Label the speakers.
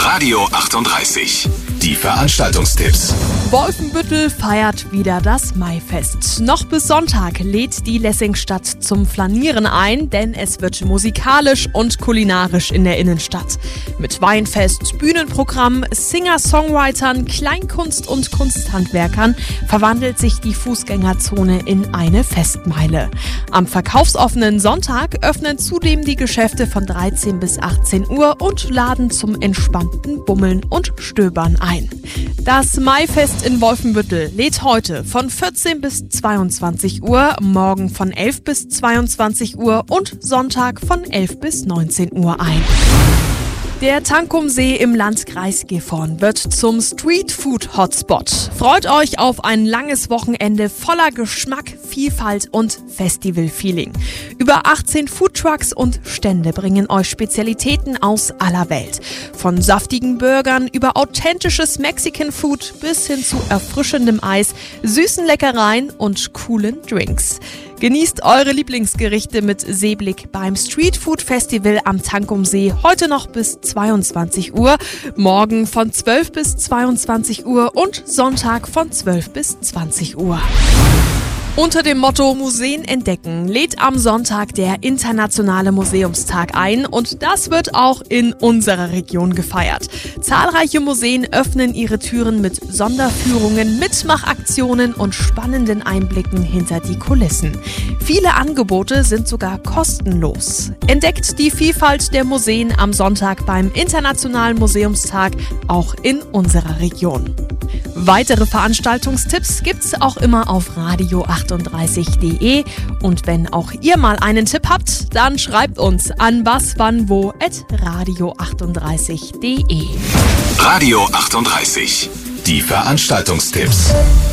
Speaker 1: Radio 38. Die Veranstaltungstipps.
Speaker 2: Wolfenbüttel feiert wieder das Maifest. Noch bis Sonntag lädt die Lessingstadt zum Flanieren ein, denn es wird musikalisch und kulinarisch in der Innenstadt. Mit Weinfest, Bühnenprogramm, Singer-Songwritern, Kleinkunst und Kunsthandwerkern verwandelt sich die Fußgängerzone in eine Festmeile. Am verkaufsoffenen Sonntag öffnen zudem die Geschäfte von 13 bis 18 Uhr und laden zum entspannten Bummeln und Stöbern ein. Das Maifest in Wolfenbüttel lädt heute von 14 bis 22 Uhr, morgen von 11 bis 22 Uhr und Sonntag von 11 bis 19 Uhr ein. Der Tankumsee im Landkreis Gifhorn wird zum Streetfood-Hotspot. Freut euch auf ein langes Wochenende voller Geschmack, Vielfalt und Festival-Feeling. Über 18 Foodtrucks und Stände bringen euch Spezialitäten aus aller Welt. Von saftigen Burgern über authentisches Mexican Food bis hin zu erfrischendem Eis, süßen Leckereien und coolen Drinks. Genießt eure Lieblingsgerichte mit Seeblick beim Streetfood Festival am Tankumsee heute noch bis 22 Uhr, morgen von 12 bis 22 Uhr und Sonntag von 12 bis 20 Uhr. Unter dem Motto Museen entdecken lädt am Sonntag der Internationale Museumstag ein und das wird auch in unserer Region gefeiert. Zahlreiche Museen öffnen ihre Türen mit Sonderführungen, Mitmachaktionen und spannenden Einblicken hinter die Kulissen. Viele Angebote sind sogar kostenlos. Entdeckt die Vielfalt der Museen am Sonntag beim Internationalen Museumstag auch in unserer Region. Weitere Veranstaltungstipps gibt's auch immer auf radio38.de und wenn auch ihr mal einen Tipp habt, dann schreibt uns an waswannwo@radio38.de.
Speaker 1: Radio 38. Die Veranstaltungstipps.